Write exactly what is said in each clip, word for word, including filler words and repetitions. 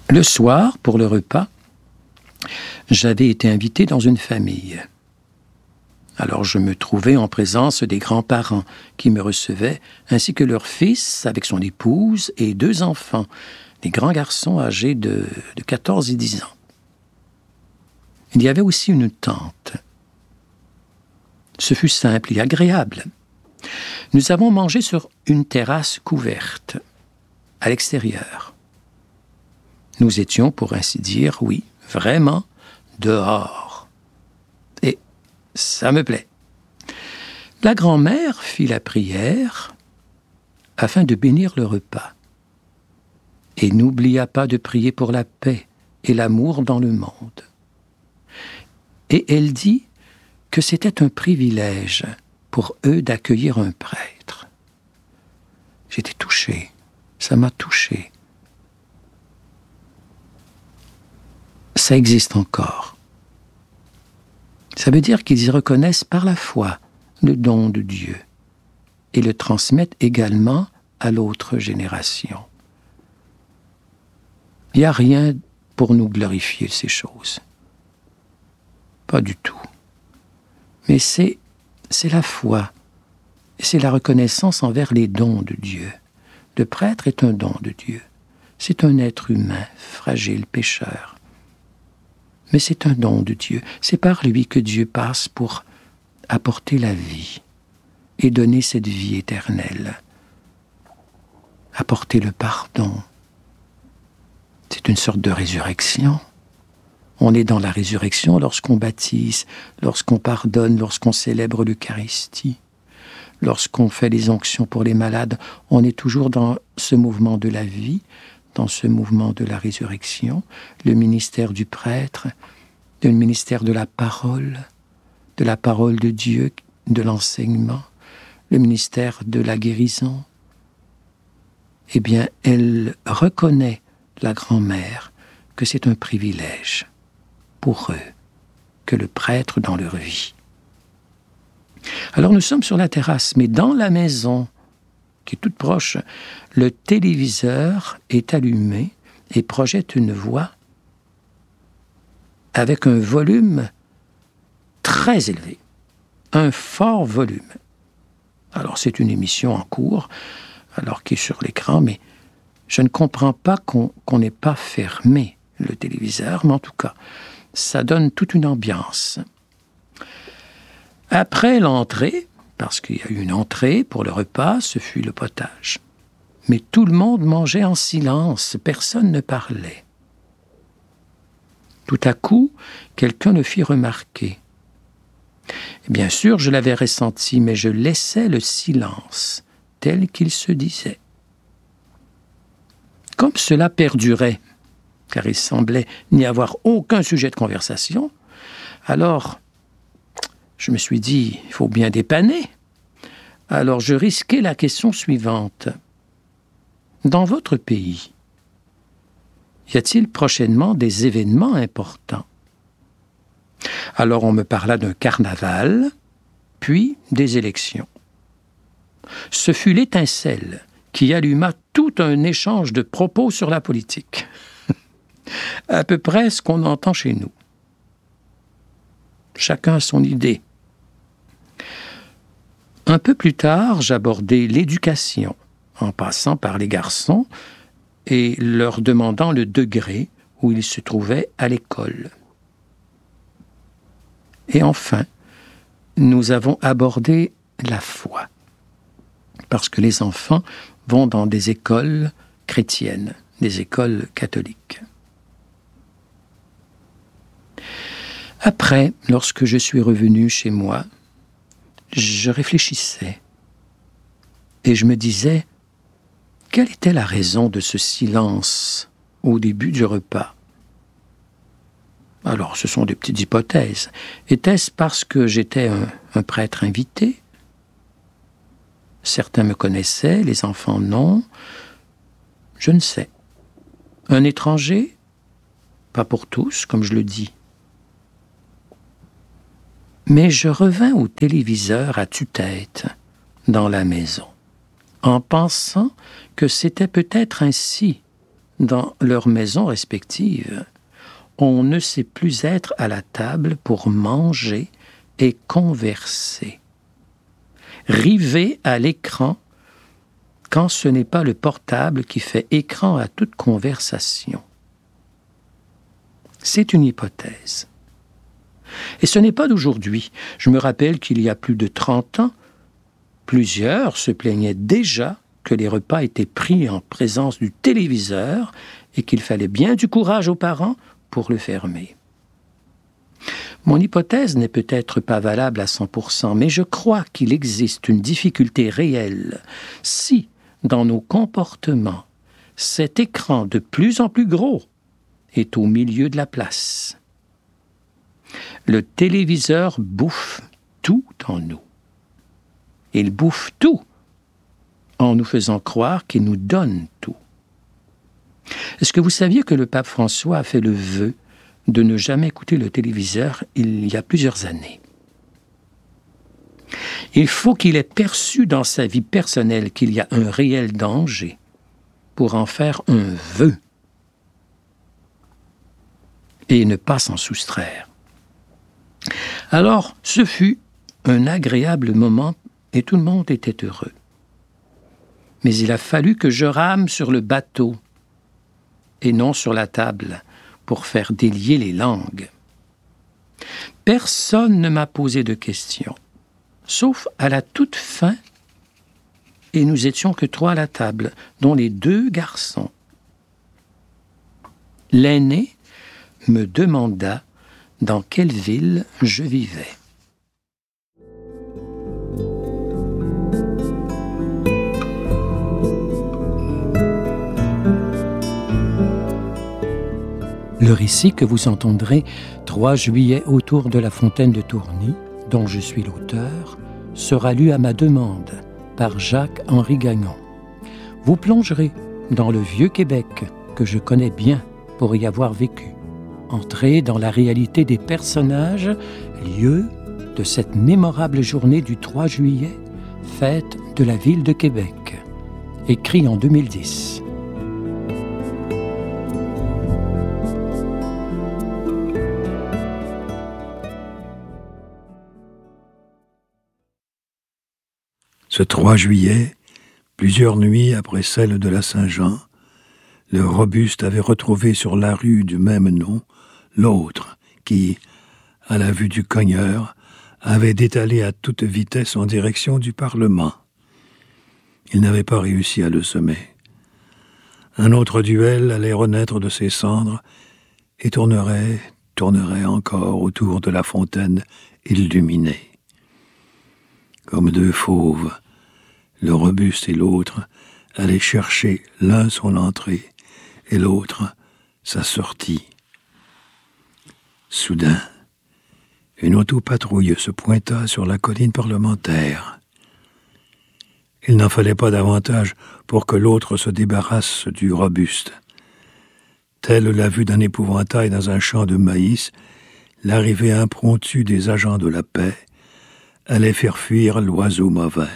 Le soir, pour le repas, j'avais été invité dans une famille. Alors je me trouvais en présence des grands-parents qui me recevaient, ainsi que leur fils avec son épouse et deux enfants, des grands garçons âgés de, de quatorze et dix ans. Il y avait aussi une tante. Ce fut simple et agréable. Nous avons mangé sur une terrasse couverte, à l'extérieur. Nous étions, pour ainsi dire, oui, vraiment dehors. Et ça me plaît. La grand-mère fit la prière afin de bénir le repas et n'oublia pas de prier pour la paix et l'amour dans le monde. Et elle dit que c'était un privilège pour eux d'accueillir un prêtre. J'étais touché, ça m'a touché. Ça existe encore. Ça veut dire qu'ils y reconnaissent par la foi le don de Dieu et le transmettent également à l'autre génération. Il n'y a rien pour nous glorifier ces choses. Pas du tout. Mais c'est, c'est la foi, et c'est la reconnaissance envers les dons de Dieu. Le prêtre est un don de Dieu. C'est un être humain, fragile, pécheur. Mais c'est un don de Dieu. C'est par lui que Dieu passe pour apporter la vie et donner cette vie éternelle. Apporter le pardon. C'est une sorte de résurrection. On est dans la résurrection lorsqu'on baptise, lorsqu'on pardonne, lorsqu'on célèbre l'Eucharistie, lorsqu'on fait les onctions pour les malades. On est toujours dans ce mouvement de la vie, dans ce mouvement de la résurrection, le ministère du prêtre, le ministère de la parole, de la parole de Dieu, de l'enseignement, le ministère de la guérison. Eh bien, elle reconnaît, la grand-mère, que c'est un privilège pour eux que le prêtre dans leur vie. Alors nous sommes sur la terrasse, mais dans la maison, qui est toute proche, le téléviseur est allumé et projette une voix avec un volume très élevé, un fort volume. Alors c'est une émission en cours, alors qui est sur l'écran, mais je ne comprends pas qu'on qu'on n'ait pas fermé le téléviseur, mais en tout cas, ça donne toute une ambiance. Après l'entrée, parce qu'il y a eu une entrée pour le repas, ce fut le potage. Mais tout le monde mangeait en silence, personne ne parlait. Tout à coup, quelqu'un le fit remarquer. Bien sûr, je l'avais ressenti, mais je laissais le silence tel qu'il se disait. Comme cela perdurait, car il semblait n'y avoir aucun sujet de conversation, alors je me suis dit, il faut bien dépanner. Alors je risquai la question suivante. Dans votre pays, y a-t-il prochainement des événements importants? Alors on me parla d'un carnaval, puis des élections. Ce fut l'étincelle qui alluma tout un échange de propos sur la politique. À peu près ce qu'on entend chez nous. Chacun a son idée. Un peu plus tard, j'abordai l'éducation, en passant par les garçons et leur demandant le degré où ils se trouvaient à l'école. Et enfin, nous avons abordé la foi, parce que les enfants vont dans des écoles chrétiennes, des écoles catholiques. Après, lorsque je suis revenu chez moi, je réfléchissais et je me disais, quelle était la raison de ce silence au début du repas? Alors, ce sont des petites hypothèses. Était-ce parce que j'étais un, un prêtre invité? Certains me connaissaient, les enfants non. Je ne sais. Un étranger? Pas pour tous, comme je le dis. Mais je revins au téléviseur à tue-tête dans la maison, en pensant que c'était peut-être ainsi dans leurs maisons respectives, on ne sait plus être à la table pour manger et converser. Rivé à l'écran quand ce n'est pas le portable qui fait écran à toute conversation. C'est une hypothèse. Et ce n'est pas d'aujourd'hui. Je me rappelle qu'il y a plus de trente ans, plusieurs se plaignaient déjà que les repas étaient pris en présence du téléviseur et qu'il fallait bien du courage aux parents pour le fermer. Mon hypothèse n'est peut-être pas valable à cent pour cent, mais je crois qu'il existe une difficulté réelle si, dans nos comportements, cet écran de plus en plus gros est au milieu de la place. Le téléviseur bouffe tout en nous. Il bouffe tout en nous faisant croire qu'il nous donne tout. Est-ce que vous saviez que le pape François a fait le vœu de ne jamais écouter le téléviseur il y a plusieurs années? Il faut qu'il ait perçu dans sa vie personnelle qu'il y a un réel danger pour en faire un vœu et ne pas s'en soustraire. Alors, ce fut un agréable moment et tout le monde était heureux. Mais il a fallu que je rame sur le bateau et non sur la table pour faire délier les langues. Personne ne m'a posé de questions, sauf à la toute fin, et nous étions que trois à la table, dont les deux garçons. L'aîné me demanda dans quelle ville je vivais. Le récit que vous entendrez trois juillet autour de la fontaine de Tourny, dont je suis l'auteur, sera lu à ma demande par Jacques-Henri Gagnon. Vous plongerez dans le vieux Québec que je connais bien pour y avoir vécu. Entrez dans la réalité des personnages, lieu de cette mémorable journée du trois juillet, fête de la ville de Québec, écrit en deux mille dix. Ce trois juillet, plusieurs nuits après celle de la Saint-Jean, le Robuste avait retrouvé sur la rue du même nom l'autre qui, à la vue du cogneur, avait détalé à toute vitesse en direction du Parlement. Il n'avait pas réussi à le semer. Un autre duel allait renaître de ses cendres et tournerait, tournerait encore autour de la fontaine illuminée. Comme deux fauves, le Robuste et l'autre allaient chercher l'un son entrée et l'autre sa sortie. Soudain, une autopatrouille se pointa sur la colline parlementaire. Il n'en fallait pas davantage pour que l'autre se débarrasse du Robuste. Telle la vue d'un épouvantail dans un champ de maïs, l'arrivée impromptue des agents de la paix allait faire fuir l'oiseau mauvais.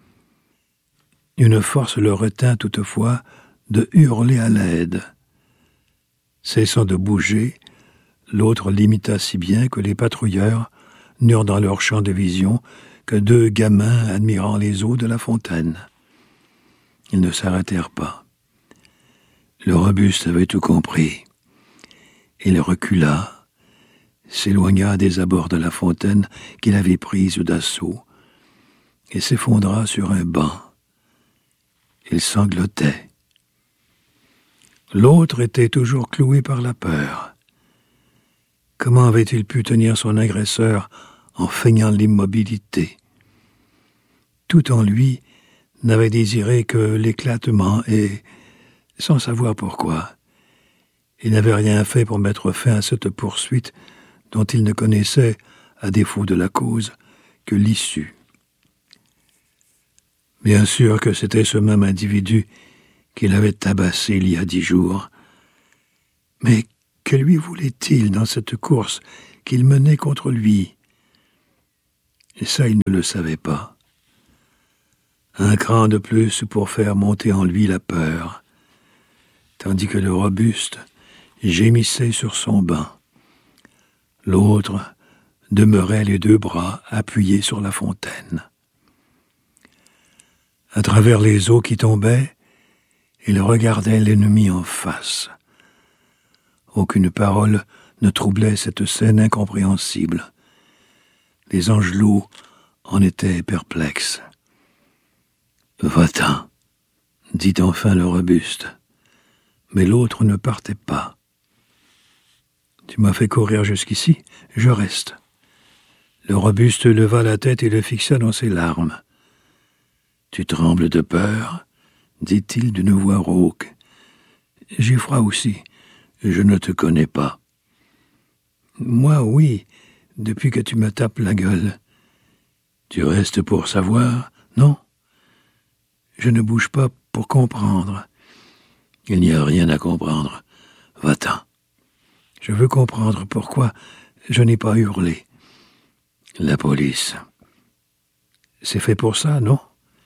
Une force le retint toutefois de hurler à l'aide. Cessant de bouger, l'autre l'imita si bien que les patrouilleurs n'eurent dans leur champ de vision que deux gamins admirant les eaux de la fontaine. Ils ne s'arrêtèrent pas. Le Robuste avait tout compris. Il recula, s'éloigna des abords de la fontaine qu'il avait prise d'assaut et s'effondra sur un banc. Il sanglotait. L'autre était toujours cloué par la peur. Comment avait-il pu tenir son agresseur en feignant l'immobilité? Tout en lui n'avait désiré que l'éclatement et, sans savoir pourquoi, il n'avait rien fait pour mettre fin à cette poursuite dont il ne connaissait, à défaut de la cause, que l'issue. Bien sûr que c'était ce même individu qu'il avait tabassé il y a dix jours. Mais que lui voulait-il dans cette course qu'il menait contre lui? Et ça, il ne le savait pas. Un cran de plus pour faire monter en lui la peur. tandis que le robuste gémissait sur son banc. L'autre demeurait les deux bras appuyés sur la fontaine. À travers les eaux qui tombaient, il regardait l'ennemi en face. Aucune parole ne troublait cette scène incompréhensible. Les angelots en étaient perplexes. « Va-t'en », dit enfin le robuste. Mais l'autre ne partait pas. « Tu m'as fait courir jusqu'ici, je reste. » Le robuste leva la tête et le fixa dans ses larmes. « Tu trembles de peur ?» dit-il d'une voix rauque. « J'ai froid aussi, je ne te connais pas. »« Moi, oui, depuis que tu me tapes la gueule. »« Tu restes pour savoir, non ? Je ne bouge pas pour comprendre. »« Il n'y a rien à comprendre. Va-t'en. » « Je veux comprendre pourquoi je n'ai pas hurlé. »« La police. »« C'est fait pour ça, non ?»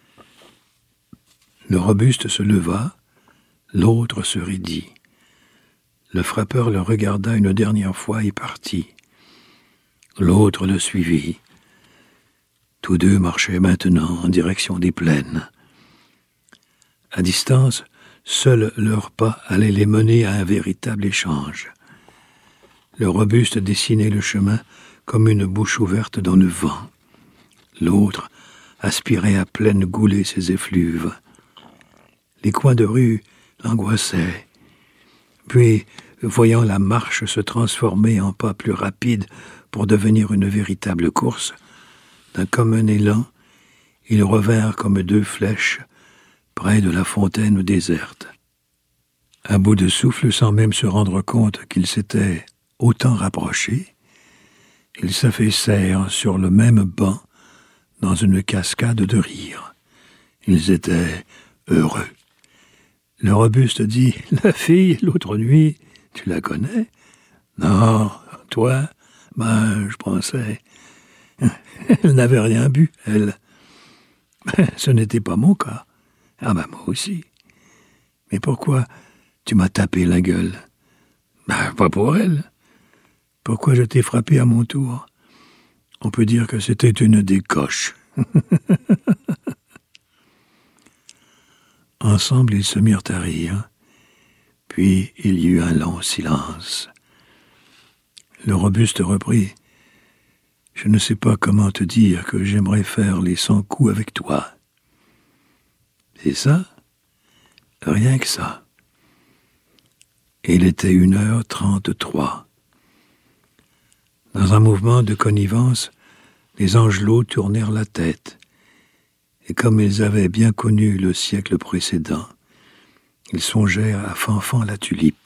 Le robuste se leva, l'autre se raidit. Le frappeur le regarda une dernière fois et partit. L'autre le suivit. Tous deux marchaient maintenant en direction des plaines. À distance, seuls leurs pas allaient les mener à un véritable échange. Le robuste dessinait le chemin comme une bouche ouverte dans le vent. L'autre aspirait à pleine goulée ses effluves. Les coins de rue l'angoissaient. Puis, voyant la marche se transformer en pas plus rapides pour devenir une véritable course, d'un commun élan, ils revinrent comme deux flèches près de la fontaine déserte. À bout de souffle, sans même se rendre compte qu'ils s'étaient autant rapprochés, ils s'affaissèrent sur le même banc dans une cascade de rire. Ils étaient heureux. Le robuste dit « La fille, l'autre nuit, tu la connais ?»« Non, toi, ben, je pensais. Elle n'avait rien bu, elle. Ben, ce n'était pas mon cas. Ah ben, moi aussi. Mais pourquoi tu m'as tapé la gueule? Ben, pas pour elle. Pourquoi je t'ai frappé à mon tour? On peut dire que c'était une décoche. » Ensemble, ils se mirent à rire. Puis, il y eut un long silence. Le robuste reprit. « Je ne sais pas comment te dire que j'aimerais faire les cent coups avec toi. » C'est ça? Rien que ça. Il était une heure trente-trois. Dans un mouvement de connivence, les angelots tournèrent la tête. Et comme ils avaient bien connu le siècle précédent, ils songèrent à Fanfan la tulipe.